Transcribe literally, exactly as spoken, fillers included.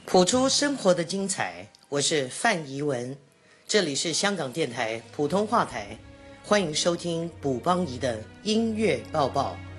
谱出生活的精彩，我是范怡文，这里是香港电台普通话台，欢迎收听卜邦仪的音乐报报。